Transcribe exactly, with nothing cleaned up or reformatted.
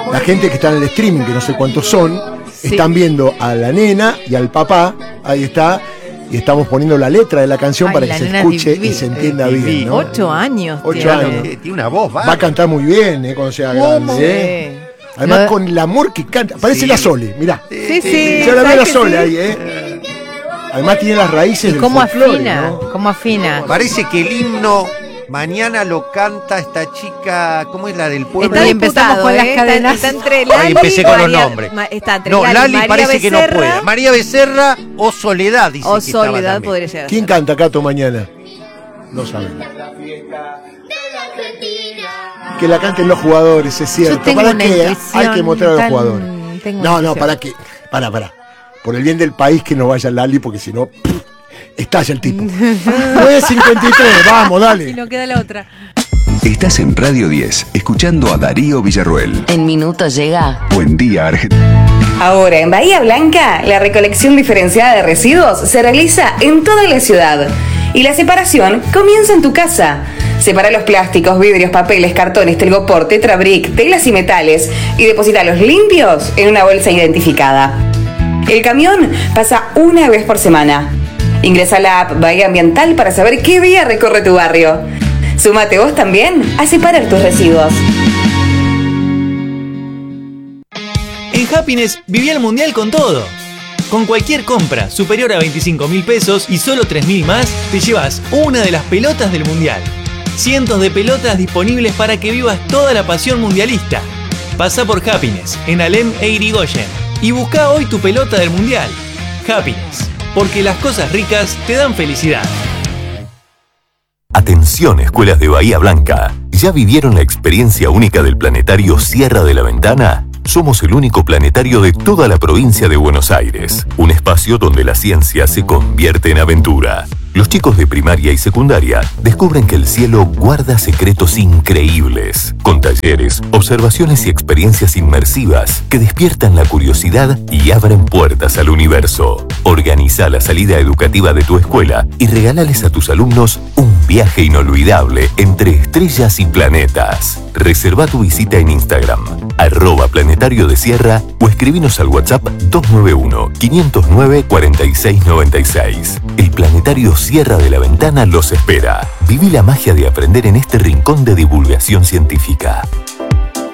La gente que está en el streaming, que no sé cuántos son, sí, están viendo a la nena y al papá, ahí está, y estamos poniendo la letra de la canción. Ay, para que se escuche y se entienda eh, bien, ¿no? Ocho años. Ocho tiene. años. Tiene una voz, ¿vale? Va a cantar muy bien, eh, cuando sea grande. ¿eh? Además, no, con el amor que canta. Parece sí. la Sole, mirá. Sí, sí. Yo la veo la Sole sí. ahí, ¿eh? Además tiene las raíces ¿Y del cómo folclore, afina? ¿no? ¿Cómo afina? Parece que el himno mañana lo canta esta chica, ¿cómo es la del pueblo? Está empezamos con eh, las cadenas. Está, está entre Lali, Ahí empecé con María, los nombres. Ma, está entre no, Lali, Lali María parece Becerra, que no puede. María Becerra o Soledad, dice o que Soledad podría ser. ¿Quién canta Cato mañana? No saben. Que la canten los jugadores, es cierto. ¿Para qué? Hay que mostrar a los jugadores. No, no, para qué. Para, para. Por el bien del país que no vaya Lali, porque si no, estalla el tipo. nueve cincuenta y tres, vamos, dale. Y no queda la otra. Estás en Radio diez, escuchando a Darío Villarroel. En minutos llega Buen día, Argentina. Ahora, en Bahía Blanca, la recolección diferenciada de residuos se realiza en toda la ciudad. Y la separación comienza en tu casa. Separa los plásticos, vidrios, papeles, cartones, telgopor, tetrabric, telas y metales y deposítalos limpios en una bolsa identificada. El camión pasa una vez por semana. Ingresa a la app Bahía Ambiental para saber qué día recorre tu barrio. Súmate vos también a separar tus residuos. En Happiness viví el mundial con todo. Con cualquier compra superior a veinticinco mil pesos y solo tres mil más, te llevas una de las pelotas del mundial. Cientos de pelotas disponibles para que vivas toda la pasión mundialista. Pasa por Happiness en Alem e Irigoyen y busca hoy tu pelota del mundial. Happiness, porque las cosas ricas te dan felicidad. Atención, escuelas de Bahía Blanca. ¿Ya vivieron la experiencia única del planetario Sierra de la Ventana? Somos el único planetario de toda la provincia de Buenos Aires. Un espacio donde la ciencia se convierte en aventura. Los chicos de primaria y secundaria descubren que el cielo guarda secretos increíbles, con talleres, observaciones y experiencias inmersivas que despiertan la curiosidad y abren puertas al universo. Organiza la salida educativa de tu escuela y regálales a tus alumnos un viaje inolvidable entre estrellas y planetas. Reserva tu visita en Instagram, arroba planetario de Sierra, o escribinos al WhatsApp dos nueve uno, quinientos nueve, cuarenta y seis noventa y seis. El planetario Sierra de la Ventana los espera. Viví la magia de aprender en este rincón de divulgación científica.